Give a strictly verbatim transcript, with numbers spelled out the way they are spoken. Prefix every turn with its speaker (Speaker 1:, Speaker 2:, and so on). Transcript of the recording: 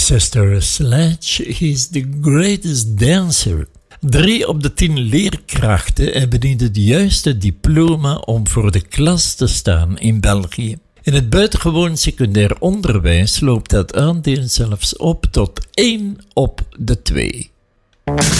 Speaker 1: Sister Sledge, he's the greatest dancer. Drie op de tien leerkrachten hebben niet het juiste diploma om voor de klas te staan in België. In het buitengewoon secundair onderwijs loopt dat aandeel zelfs op tot één op de twee.